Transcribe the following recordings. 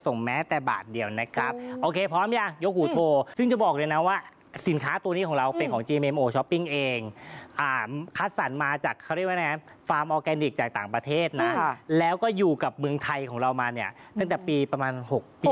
ส่งแม้แต่บาทเดียวนะครับโอเคพร้อมยังยกหูโทรซึ่งจะบอกเลยนะว่าสินค้าตัวนี้ของเราเป็นของ GMMO Shopping เองคัดสรรมาจากเขาเรียกว่าไงฟาร์มออร์แกนิกจากต่างประเทศนะแล้วก็อยู่กับเมืองไทยของเรามาเนี่ยตั้งแต่ปีประมาณ6 ปี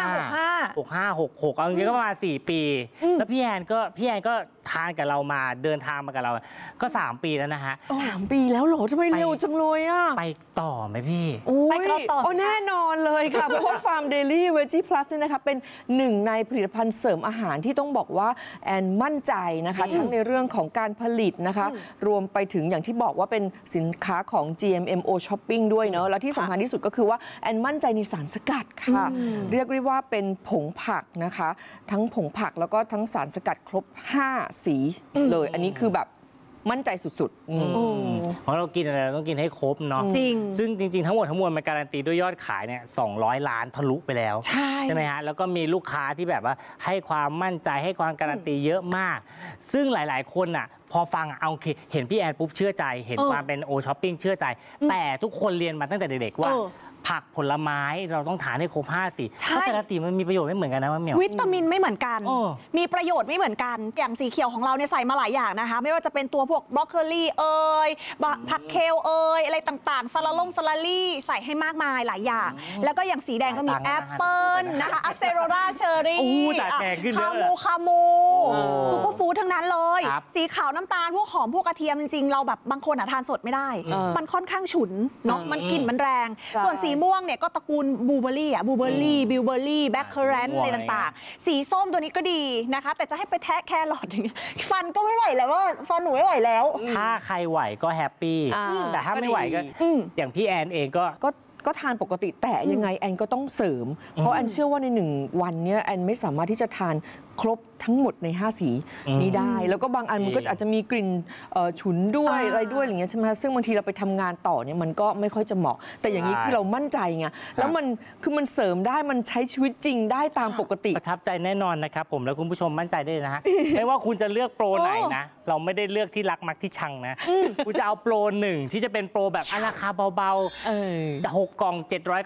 65 66เอาจริงๆก็ประมาณ4 ปีแล้วพี่แอนก็ทานกับเรามาเดินทางมากับเราก็3 ปีแล้วนะฮะ 3 ปีแล้วเหรอทำไมเร็วจังเลยอ่ะไปต่อไหมพี่ไปต่อแน่นอนเลยค่ะเพราะว่า Farm Daily Veggie Plus เนี่ยนะคะเป็นหนึ่งในผลิตภัณฑ์เสริมอาหารที่ต้องบอกว่าแอนมั่นใจนะคะทั้งในเรื่องของการผลิตนะคะรวมไปถึงอย่างที่บอกว่าเป็นสินค้าของ GMMO Shopping ด้วยเนอะแล้วที่สำคัญที่สุดก็คือว่าแอนมั่นใจในสารสกัดค่ะเรียกได้ว่าเป็นผงผักนะคะทั้งผงผักแล้วก็ทั้งสารสกัดครบ5 สีเลยอันนี้คือแบบมั่นใจสุดๆเพราะเรากินอะไรเราต้องกินให้ครบเนาะจริงซึ่งจริงๆทั้งหมดทั้งมวลมันการันตีด้วยยอดขายเนี่ย200 ล้านทะลุไปแล้วใช่ไหมฮะแล้วก็มีลูกค้าที่แบบว่าให้ความมั่นใจให้ความการันตีเยอะมากซึ่งหลายๆคนอ่ะพอฟังเอาโอเคเห็นพี่แอนปุ๊บเชื่อใจเห็นความเป็นโอช้อปปิ้งเชื่อใจแต่ทุกคนเรียนมาตั้งแต่เด็กๆว่าผักผลไม้เราต้องทานให้ครบ5 สีเพราะแต่ละสีมันมีประโยชน์ไม่เหมือนกันนะว่าเหมียววิตามินไม่เหมือนกันมีประโยชน์ไม่เหมือนกันอย่างสีเขียวของเราเนี่ยใส่มาหลายอย่างนะคะไม่ว่าจะเป็นตัวพวกบรอกโคลีผักเคลอะไรต่างๆซาลาลี่ใส่ให้มากมายหลายอย่างแล้วก็อย่างสีแดงก็มีแอปเปิ้ลนะคะอะเซโรราเชอร์รี่คามูซุปเปอร์ฟู้ดทั้งนั้นเลยสีขาวน้ำตาลพวกหอมพวกกระเทียมจริงๆเราแบบบางคนทานสดไม่ได้มันค่อนข้างฉุนเนาะมันกลิ่นมันแรงส่วนสีม่วงเนี่ยก็ตระกูลบลูเบอร์รี่บิวเบอร์รี่แบล็คเคอร์แรนต์อะไรต่างๆสีส้มตัวนี้ก็ดีนะคะแต่จะให้ไปแทะแครอทอย่างเงี้ยฟันก็ไม่ไหวแล้วว่าฟันหนูไม่ไหวแล้วถ้าใครไหวก็แฮปปี้แต่ถ้าไม่ไหวก็อย่างพี่แอนเองก็ทานปกติแต่ยังไงแอนก็ต้องเสริมเพราะแอนเชื่อว่าใน1 วันนี้แอนไม่สามารถที่จะทานครบทั้งหมดใน5 สีนี้ได้แล้วก็บางอันมันก็อาจจะมีกลิ่นฉุนด้วยอะไรด้วยอย่างเงี้ยใช่ไหมซึ่งบางทีเราไปทำงานต่อเนี่ยมันก็ไม่ค่อยจะเหมาะแต่อย่างนี้คือเรามั่นใจไงแล้วมันคือมันเสริมได้มันใช้ชีวิตจริงได้ตามปกติประทับใจแน่นอนนะครับผมแล้วคุณผู้ชมมั่นใจได้นะฮะไม่ว่าคุณจะเลือกโปรไหนนะเราไม่ได้เลือกที่รักมักที่ชังนะคุณจะเอาโปร1ที่จะเป็นโปรแบบราคาเบาๆจะ6 กล่อง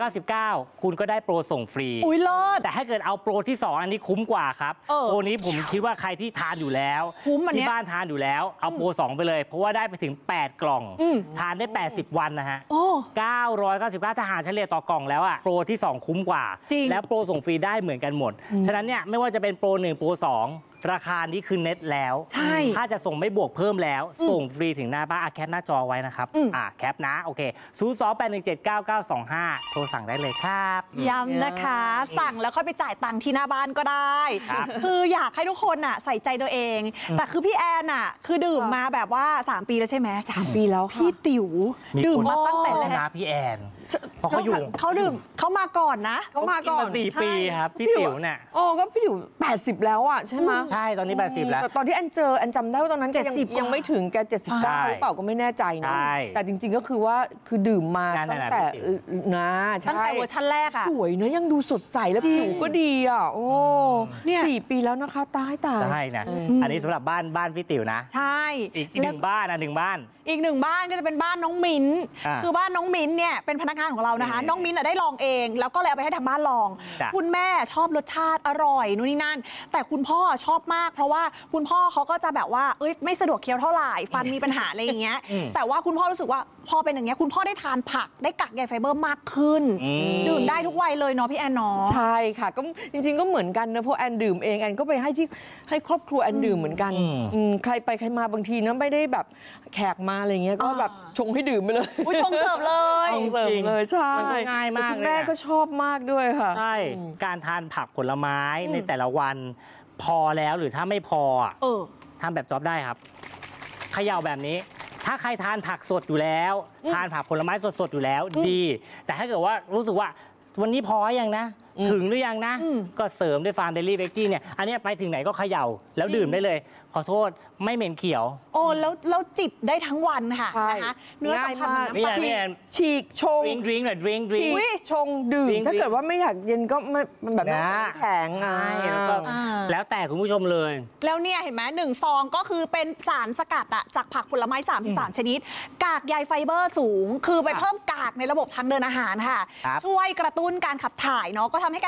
799คุณก็ได้โปรส่งฟรีอุ้ยเลิศแต่ถ้าเกิดเอาโปรที่2อันนี้คุ้มกว่าครับโปรนี้ผมคิดว่าใครที่ทานอยู่แล้วที่บ้านทานอยู่แล้วเอาโปร2ไปเลยเพราะว่าได้ไปถึง8 กล่องทานได้80 วันนะฮะ999ถ้าหารเฉลี่ยต่อกล่องแล้วอะโปรที่2คุ้มกว่าแล้วโปรส่งฟรีได้เหมือนกันหมดฉะนั้นเนี่ยไม่ว่าจะเป็นโปร1โปร2ราคานี้คือเน็ตแล้วถ้าจะส่งไม่บวกเพิ่มแล้วส่งฟรีถึงหน้าบ้านแคปหน้าจอไว้นะครับแคปนะโอเค028179925โทรสั่งได้เลยครับย้ำนะคะสั่งแล้วค่อยไปจ่ายตังค์ที่หน้าบ้านก็ได้คืออยากให้ทุกคนใส่ใจตัวเองแต่คือพี่แอนคือดื่มมาแบบว่า3 ปีแล้วใช่ไหม 3 ปีแล้วพี่ติ๋วดื่มมาตั้งแต่แรกนะพี่แอนเพราะเขาดื่มเขามาก่อนนะเขามาก่อน4 ปีครับพี่ติ๋วเนี่ยก็พี่ติ๋ว80แล้วอ่ะใช่ไหมใช่ตอนนี้80แล้วตอนที่แอนจำได้ว่าตอนนั้น70ยังไม่ถึงแก79หรือเปล่าก็ไม่แน่ใจนะแต่จริงๆก็คือว่าคือดื่มมาตั้งแต่ตั้งแต่เวอร์ชันแรกอะสวยนะยังดูสดใสแล้วผิวก็ดีอ่ะโอ้เนี่ย4 ปีแล้วนะคะตายใช่นะอันนี้สำหรับบ้านพี่ติ๋วนะใช่อีก1 บ้าน1 บ้านอีก1 บ้านก็จะเป็นบ้านน้องมิ้นคือบ้านน้องมิ้นเนี่ยเป็นพนักงานของเรานะคะน้องมิ้นได้ลองเองแล้วก็เลยเอาไปให้ทางบ้านลองคุณแม่ชอบรสชาติอร่อยนู่นนี่นั่นแต่คุณพ่อชอบมากเพราะว่าคุณพ่อเขาก็จะแบบว่าไม่สะดวกเคี้ยวเท่าไหร่ฟันมีปัญหาอะไรอย่างเงี้ยแต่ว่าคุณพ่อรู้สึกว่าพอเป็นอย่างเงี้ยคุณพ่อได้ทานผักได้กักใยไฟเบอร์มากขึ้นดื่มได้ทุกวัยเลยเนาะพี่แอนเนาะใช่ค่ะก็จริงๆก็เหมือนกันนะเพราะแอนดื่มเองแอนก็ไปให้ครอบครัวแอนดื่มเหมือนกันใครไปใครมาบางทีนะไม่ได้แบบแขกมาอะไรเงี้ยก็แบบชงให้ดื่มไปเลยชงเสิร์ฟเลยเสิร์ฟเลยใช่มันง่ายมากเลยแม่ก็ชอบมากด้วยค่ะใช่การทานผักผลไม้ในแต่ละวันพอแล้วหรือถ้าไม่พอทำแบบจ๊อบได้ครับเขย่าแบบนี้ถ้าใครทานผักสดอยู่แล้วทานผักผลไม้สดๆอยู่แล้วดีแต่ถ้าเกิดว่ารู้สึกว่าวันนี้พอยังนะถึงหรือยังนะก็เสริมด้วยฟาร์มเดลี่เวจจี้เนี่ยอันนี้ไปถึงไหนก็เขย่าแล้วดื่มได้เลยขอโทษไม่เหม็นเขียวแล้วจิบได้ทั้งวันค่ะนะคะเนื้อสัมผัสนี่ฉีกชงดริงก์หน่อยดริงก์ชงดื่มถ้าเกิดว่าไม่อยากเย็นก็มันแบบน้ำแข็งแล้วแต่คุณผู้ชมเลยแล้วเนี่ยเห็นไหม1 ซองก็คือเป็นสารสกัดจากผักผลไม้33 ชนิดกากใยไฟเบอร์สูงคือไปเพิ่มกากในระบบทางเดินอาหารค่ะช่วยกระตุ้นการขับถ่ายเนาะก็ท